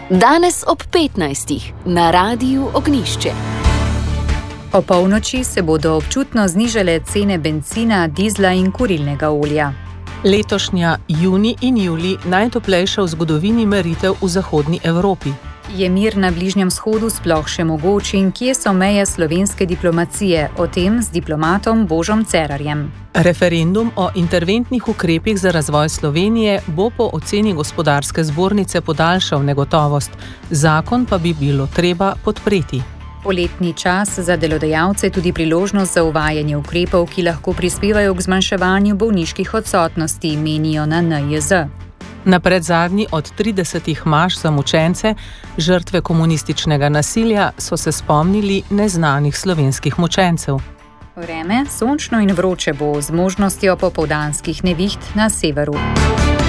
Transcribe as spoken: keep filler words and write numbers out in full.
Danes ob petnajstih na Radiu Ognjišče. O polnoči se bodo občutno znižale cene bencina, dizla in kurilnega olja. Letošnja junij in julij najtoplejša v zgodovini meritev v zahodni Evropi. Je mir na Bližnjem vzhodu sploh še mogoč in kje so meje slovenske diplomacije? O tem z diplomatom Božom Cerarjem. Referendum o interventnih ukrepih za razvoj Slovenije bo po oceni gospodarske zbornice podaljšal negotovost, zakon pa bi bilo treba podpreti. Poletni čas za delodajalce tudi priložnost za uvajanje ukrepov, ki lahko prispevajo k zmanjševanju bolniških odsotnosti, menijo na N J Z. Na predzadnji od tridesetih maš za mučence, žrtve komunističnega nasilja, so se spomnili neznanih slovenskih mučencev. Vreme sončno in vroče bo z možnostjo popoldanskih neviht na severu.